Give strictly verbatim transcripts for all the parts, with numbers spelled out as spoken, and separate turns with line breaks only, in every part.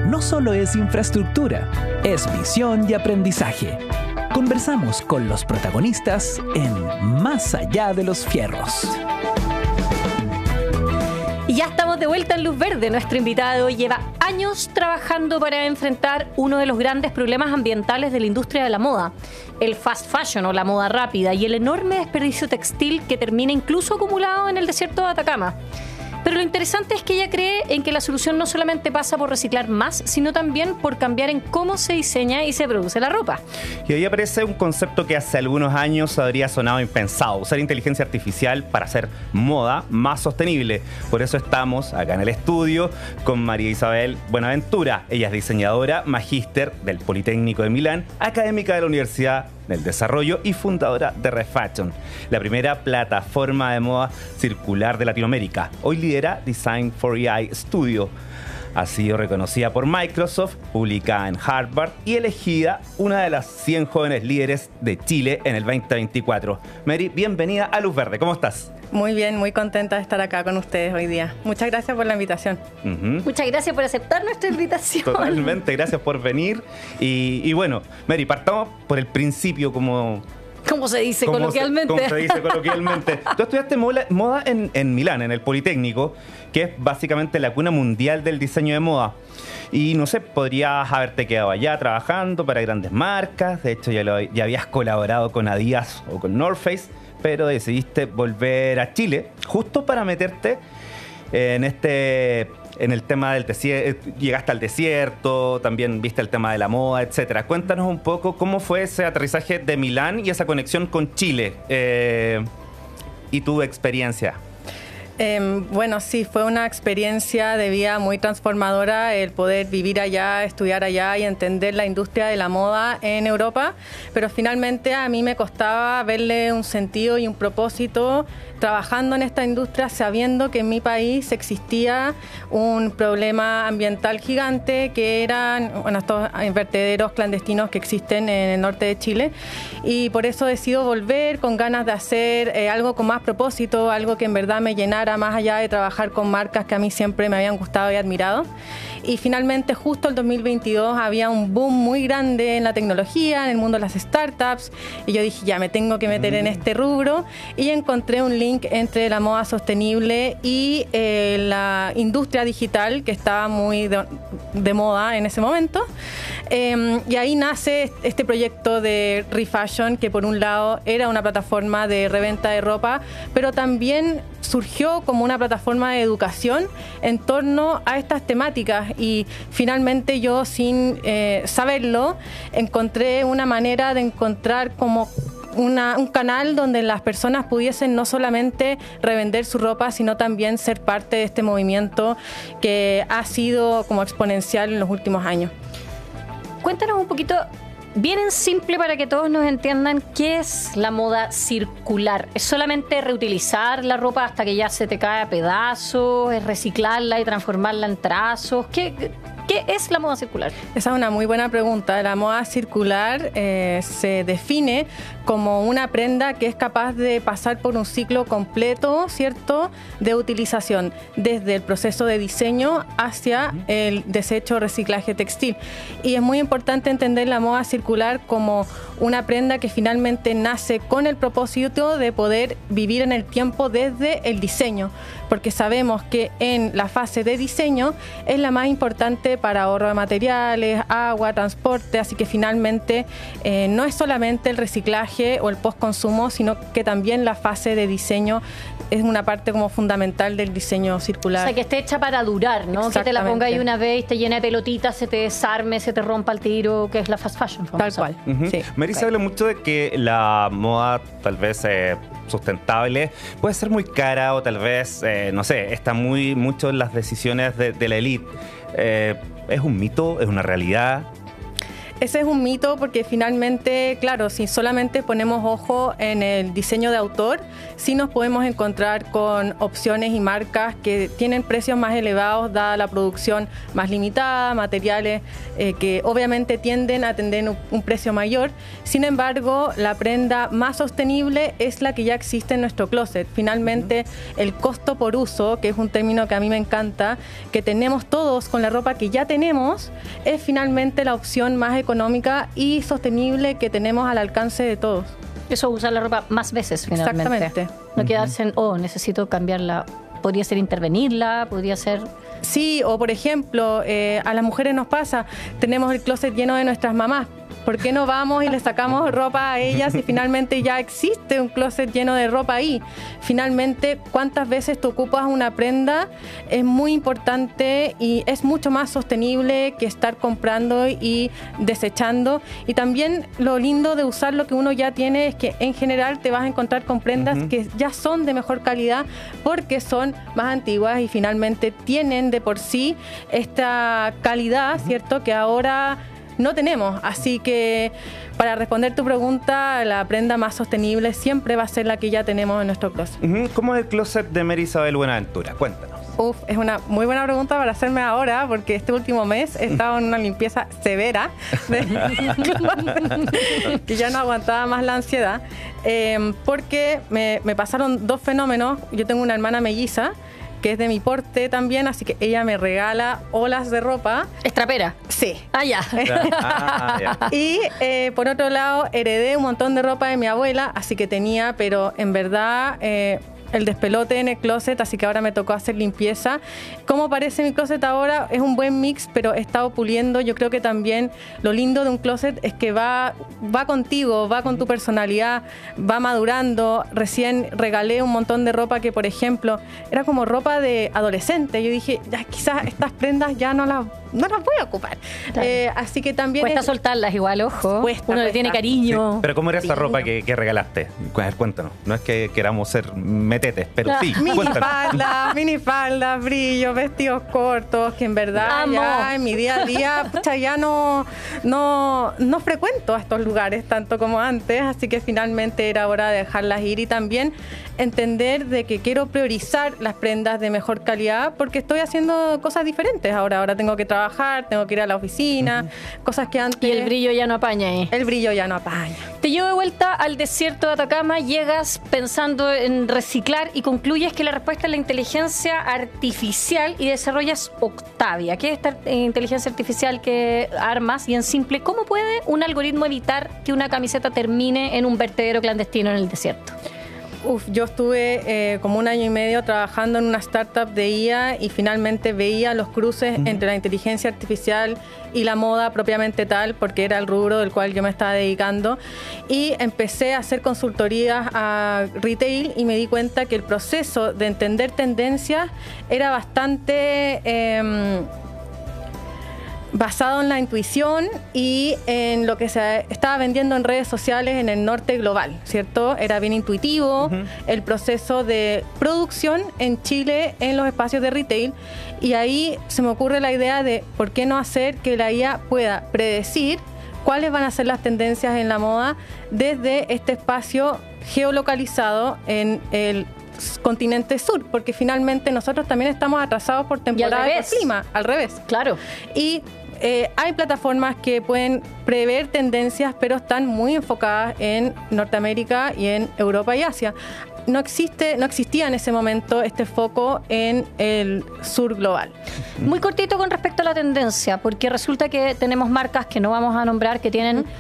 no solo es infraestructura, es visión y aprendizaje. Conversamos con los protagonistas en Más allá de los fierros.
Y ya estamos de vuelta en Luz Verde. Nuestro invitado lleva años trabajando para enfrentar uno de los grandes problemas ambientales de la industria de la moda, el fast fashion o la moda rápida y el enorme desperdicio textil que termina incluso acumulado en el desierto de Atacama. Pero lo interesante es que ella cree en que la solución no solamente pasa por reciclar más, sino también por cambiar en cómo se diseña y se produce la ropa.
Y ahí aparece un concepto que hace algunos años habría sonado impensado: usar inteligencia artificial para hacer moda más sostenible. Por eso estamos acá en el estudio con María Isabel Buenaventura. Ella es diseñadora, magíster del Politécnico de Milán, académica de la Universidad del Desarrollo y fundadora de Refashion, la primera plataforma de moda circular de Latinoamérica. Hoy lidera Design for A I Studio. Ha sido reconocida por Microsoft, publicada en Harvard y elegida una de las cien jóvenes líderes de Chile en el veinte veinticuatro. Mary, bienvenida a Luz Verde. ¿Cómo estás?
Muy bien, muy contenta de estar acá con ustedes hoy día. Muchas gracias por la invitación.
Uh-huh. Muchas gracias por aceptar nuestra invitación.
Totalmente, gracias por venir. Y, y bueno, Mary, partamos por el principio, como...
¿Cómo se dice coloquialmente?
¿Cómo se dice coloquialmente? Tú estudiaste moda, moda en, en Milán, en el Politécnico, que es básicamente la cuna mundial del diseño de moda. Y no sé, podrías haberte quedado allá trabajando para grandes marcas. De hecho, ya, lo, ya habías colaborado con Adidas o con North Face, pero decidiste volver a Chile justo para meterte en este... en el tema del desierto. Llegaste al desierto, también viste el tema de la moda, etcétera. Cuéntanos un poco cómo fue ese aterrizaje de Milán y esa conexión con Chile eh, y tu experiencia.
Eh, bueno, sí, fue una experiencia de vida muy transformadora el poder vivir allá, estudiar allá y entender la industria de la moda en Europa, pero finalmente a mí me costaba verle un sentido y un propósito trabajando en esta industria, sabiendo que en mi país existía un problema ambiental gigante, que eran bueno, estos vertederos clandestinos que existen en el norte de Chile, y por eso decido volver con ganas de hacer eh, algo con más propósito, algo que en verdad me llenara más allá de trabajar con marcas que a mí siempre me habían gustado y admirado. Y finalmente, justo el dos mil veintidós, había un boom muy grande en la tecnología, en el mundo de las startups, y yo dije, ya, me tengo que meter en este rubro, y encontré un link entre la moda sostenible y eh, la industria digital, que estaba muy de, de moda en ese momento. Eh, y ahí nace este proyecto de Refashion, que por un lado era una plataforma de reventa de ropa, pero también surgió como una plataforma de educación en torno a estas temáticas, y finalmente yo, sin eh, saberlo, encontré una manera de encontrar como Una, un canal donde las personas pudiesen no solamente revender su ropa, sino también ser parte de este movimiento que ha sido como exponencial en los últimos años.
Cuéntanos un poquito, bien en simple para que todos nos entiendan, ¿qué es la moda circular? ¿Es solamente reutilizar la ropa hasta que ya se te cae a pedazos? ¿Es reciclarla y transformarla en trazos? ¿Qué, qué es la moda circular?
Esa es una muy buena pregunta. La moda circular eh, se define como una prenda que es capaz de pasar por un ciclo completo, ¿cierto?, de utilización, desde el proceso de diseño hacia el desecho o reciclaje textil. Y es muy importante entender la moda circular como una prenda que finalmente nace con el propósito de poder vivir en el tiempo desde el diseño, porque sabemos que en la fase de diseño es la más importante para ahorro de materiales, agua, transporte, así que finalmente eh, no es solamente el reciclaje o el postconsumo, sino que también la fase de diseño es una parte como fundamental del diseño circular.
O sea, que esté hecha para durar, ¿no? Que te la ponga ahí una vez, te llene de pelotitas, se te desarme, se te rompa el tiro, que es la fast fashion.
Tal cual.
Uh-huh. Sí. Mary, se habla mucho de que la moda tal vez eh, sustentable puede ser muy cara o tal vez, eh, no sé, está muy mucho en las decisiones de, de la élite. Eh, ¿Es un mito? ¿Es una realidad?
Ese es un mito porque finalmente, claro, si solamente ponemos ojo en el diseño de autor, sí nos podemos encontrar con opciones y marcas que tienen precios más elevados dada la producción más limitada, materiales eh, que obviamente tienden a tener un, un precio mayor. Sin embargo, la prenda más sostenible es la que ya existe en nuestro closet. Finalmente, uh-huh. el costo por uso, que es un término que a mí me encanta, que tenemos todos con la ropa que ya tenemos, es finalmente la opción más económica económica y sostenible que tenemos al alcance de todos.
Eso, usar la ropa más veces finalmente.
Exactamente.
No quedarse en, oh, necesito cambiarla. Podría ser intervenirla, podría ser...
Sí, o por ejemplo, eh, a las mujeres nos pasa, tenemos el closet lleno de nuestras mamás. ¿Por qué no vamos y le sacamos ropa a ellas si finalmente ya existe un closet lleno de ropa ahí? Finalmente, ¿cuántas veces tú ocupas una prenda? Es muy importante y es mucho más sostenible que estar comprando y desechando. Y también lo lindo de usar lo que uno ya tiene es que en general te vas a encontrar con prendas uh-huh. que ya son de mejor calidad porque son más antiguas y finalmente tienen de por sí esta calidad, uh-huh. ¿cierto? Que ahora no tenemos, así que para responder tu pregunta, la prenda más sostenible siempre va a ser la que ya tenemos en nuestro closet.
¿Cómo es el closet de Mary Isabel Buenaventura? Cuéntanos.
Uf, es una muy buena pregunta para hacerme ahora, porque este último mes he estado en una limpieza severa, de que ya no aguantaba más la ansiedad, eh, porque me, me pasaron dos fenómenos. Yo tengo una hermana melliza, que es de mi porte también, así que ella me regala olas de ropa.
¿Estrapera?
Sí.
Ah, ya.
Ah, ya.
Y eh, por otro lado, heredé un montón de ropa de mi abuela, así que tenía, pero en verdad... Eh, el despelote en el closet, así que ahora me tocó hacer limpieza. ¿Cómo parece mi closet ahora? Es un buen mix, pero he estado puliendo. Yo creo que también lo lindo de un closet es que va, va contigo, va con tu personalidad, va madurando. Recién regalé un montón de ropa que, por ejemplo, era como ropa de adolescente. Yo dije, ya, quizás estas prendas ya no las no las voy a ocupar. Claro. Eh, así que también...
Cuesta
es...
soltarlas igual, ojo.
Cuesta,
Uno
cuesta.
le tiene cariño.
Sí, pero ¿cómo era esa ropa que, que regalaste? Cuéntanos. No es que queramos ser metetes, pero sí.
Minifaldas, minifaldas, brillos, vestidos cortos, que en verdad
Amo.
ya en mi día a día, pucha, ya no, no, no frecuento a estos lugares tanto como antes, así que finalmente era hora de dejarlas ir y también entender de que quiero priorizar las prendas de mejor calidad porque estoy haciendo cosas diferentes ahora. Ahora tengo que trabajar, tengo que ir a la oficina, uh-huh. cosas que antes...
Y el brillo ya no apaña ahí.
El brillo ya no apaña.
Te llevo de vuelta al desierto de Atacama, llegas pensando en reciclar y concluyes que la respuesta es la inteligencia artificial y desarrollas Octavia. ¿Qué es esta inteligencia artificial que armas? Y en simple, ¿cómo puede un algoritmo evitar que una camiseta termine en un vertedero clandestino en el desierto?
Uf, yo estuve eh, como un año y medio trabajando en una startup de I A y finalmente veía los cruces uh-huh. entre la inteligencia artificial y la moda propiamente tal, porque era el rubro del cual yo me estaba dedicando, y empecé a hacer consultorías a retail y me di cuenta que el proceso de entender tendencias era bastante... Eh, basado en la intuición y en lo que se estaba vendiendo en redes sociales en el norte global, ¿cierto? Era bien intuitivo uh-huh. el proceso de producción en Chile en los espacios de retail y ahí se me ocurre la idea de por qué no hacer que la I A pueda predecir cuáles van a ser las tendencias en la moda desde este espacio geolocalizado en el continente sur, porque finalmente nosotros también estamos atrasados por temporada de clima, al revés.
Claro.
Y eh, hay plataformas que pueden prever tendencias, pero están muy enfocadas en Norteamérica y en Europa y Asia. No existe, no existía en ese momento este foco en el sur global.
Muy cortito con respecto a la tendencia, porque resulta que tenemos marcas que no vamos a nombrar que tienen ¿Mm?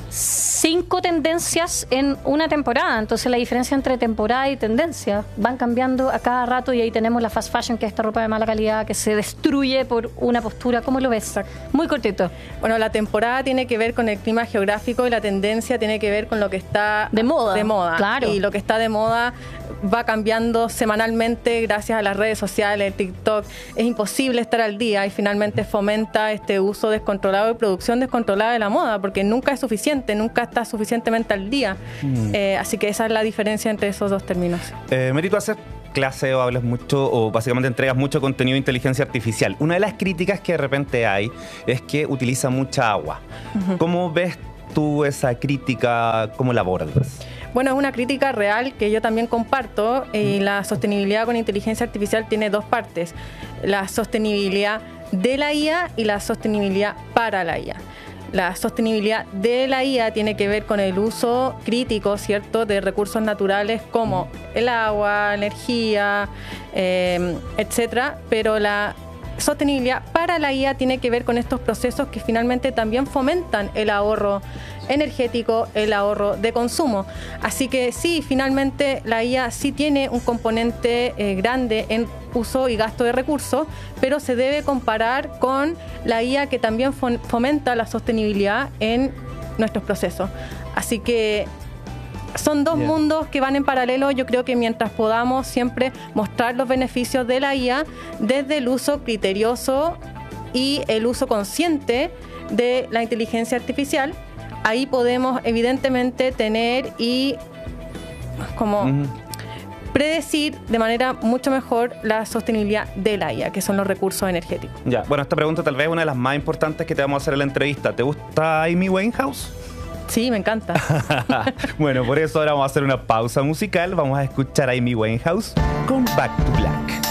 cinco tendencias en una temporada. Entonces la diferencia entre temporada y tendencia van cambiando a cada rato y ahí tenemos la fast fashion, que es esta ropa de mala calidad que se destruye por una postura. ¿Cómo lo ves? Exacto. Muy cortito.
Bueno, la temporada tiene que ver con el clima geográfico y la tendencia tiene que ver con lo que está
de moda.
De moda.
Claro.
Y lo que está de moda va cambiando semanalmente gracias a las redes sociales, TikTok. Es imposible estar al día y finalmente fomenta este uso descontrolado y producción descontrolada de la moda, porque nunca es suficiente, nunca está suficientemente al día. Mm. Eh, así que esa es la diferencia entre esos dos términos.
Eh, Merito, hace clases o hables mucho o básicamente entregas mucho contenido de inteligencia artificial. Una de las críticas que de repente hay es que utiliza mucha agua. Uh-huh. ¿Cómo ves tú esa crítica? ¿Cómo la abordas?
Bueno, es una crítica real que yo también comparto y la sostenibilidad con inteligencia artificial tiene dos partes. La sostenibilidad de la I A y la sostenibilidad para la I A. La sostenibilidad de la I A tiene que ver con el uso crítico, ¿cierto?, de recursos naturales como el agua, energía, eh, etcétera, pero la sostenibilidad para la I A tiene que ver con estos procesos que finalmente también fomentan el ahorro energético, el ahorro de consumo. Así que sí, finalmente la I A sí tiene un componente eh, grande en uso y gasto de recursos, pero se debe comparar con la I A que también fomenta la sostenibilidad en nuestros procesos. Así que son dos yeah. mundos que van en paralelo. Yo creo que mientras podamos siempre mostrar los beneficios de la I A desde el uso criterioso y el uso consciente de la inteligencia artificial, ahí podemos evidentemente tener y como uh-huh. predecir de manera mucho mejor la sostenibilidad de la I A, que son los recursos energéticos.
Ya, bueno, esta pregunta tal vez es una de las más importantes que te vamos a hacer en la entrevista. ¿Te gusta Amy Winehouse?
Sí, me encanta.
Bueno, por eso ahora vamos a hacer una pausa musical. Vamos a escuchar a Amy Winehouse con Back to Black.